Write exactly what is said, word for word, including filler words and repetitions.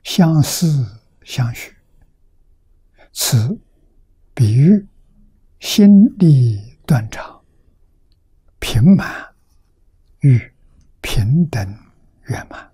相思相许，此比喻心力断肠，平满与平等圆满。